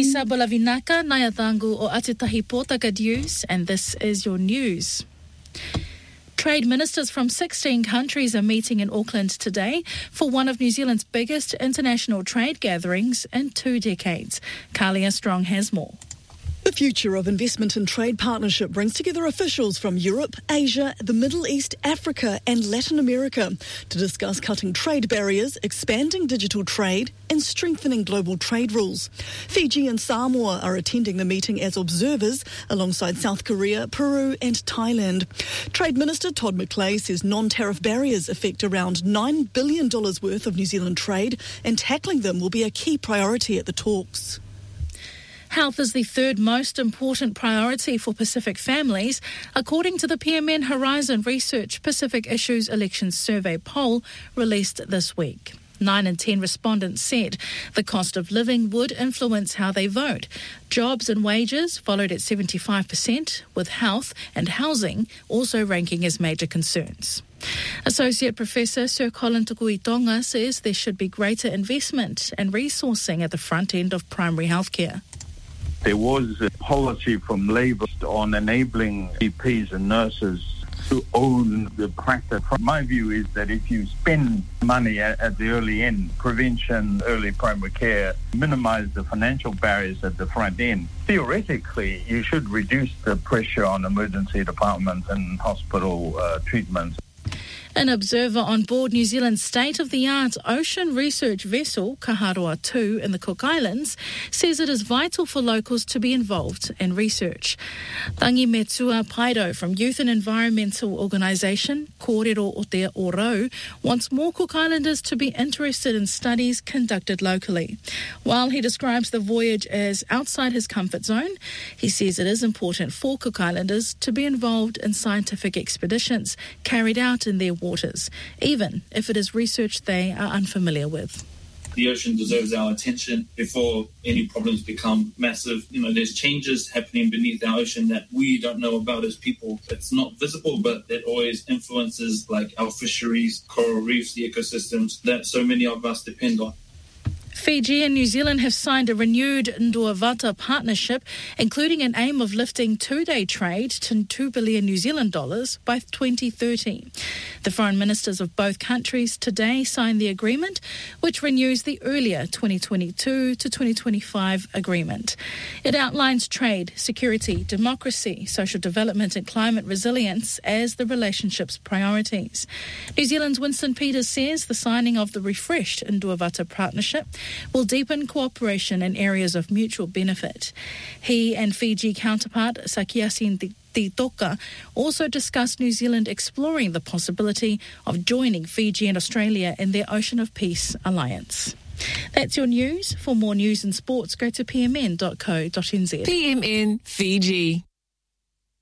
Sabula Vinaka, Nayatangu o Atitahi Potaka News, and this is your news. Trade ministers from 16 countries are meeting in Auckland today for one of New Zealand's biggest international trade gatherings in 2 decades. Kalia Strong has more. The Future of Investment and Trade Partnership brings together officials from Europe, Asia, the Middle East, Africa and Latin America to discuss cutting trade barriers, expanding digital trade and strengthening global trade rules. Fiji and Samoa are attending the meeting as observers alongside South Korea, Peru and Thailand. Trade Minister Todd McClay says non-tariff barriers affect around $9 billion worth of New Zealand trade and tackling them will be a key priority at the talks. Health is the third most important priority for Pacific families, according to the PMN Horizon Research Pacific Issues Elections Survey poll released this week. 9 in 10 respondents said the cost of living would influence how they vote. Jobs and wages followed at 75%, with health and housing also ranking as major concerns. Associate Professor Sir Colin Tukuitonga says there should be greater investment and resourcing at the front end of primary healthcare. There was a policy from Labour on enabling GPs and nurses to own the practice. My view is that if you spend money at the early end, prevention, early primary care, minimise the financial barriers at the front end, theoretically you should reduce the pressure on emergency departments and hospital treatments. An observer on board New Zealand's state-of-the-art ocean research vessel, Kaharoa 2 in the Cook Islands, says it is vital for locals to be involved in research. Tangi Metua Paido from Youth and Environmental Organisation, Kōrero o Te Orau, wants more Cook Islanders to be interested in studies conducted locally. While he describes the voyage as outside his comfort zone, he says it is important for Cook Islanders to be involved in scientific expeditions carried out in their waters, even if it is research they are unfamiliar with. The ocean deserves our attention before any problems become massive. There's changes happening beneath our ocean that we don't know about as people. It's not visible, but it always influences like our fisheries, coral reefs, the ecosystems that so many of us depend on. Fiji and New Zealand have signed a renewed Nduavata partnership, including an aim of lifting two-day trade to 2 billion New Zealand dollars by 2030. The foreign ministers of both countries today signed the agreement, which renews the earlier 2022 to 2025 agreement. It outlines trade, security, democracy, social development and climate resilience as the relationship's priorities. New Zealand's Winston Peters says the signing of the refreshed Nduavata partnership will deepen cooperation in areas of mutual benefit. He and Fiji counterpart Sakiasin Titoka also discussed New Zealand exploring the possibility of joining Fiji and Australia in their Ocean of Peace alliance. That's your news. For more news and sports, go to pmn.co.nz. PMN Fiji.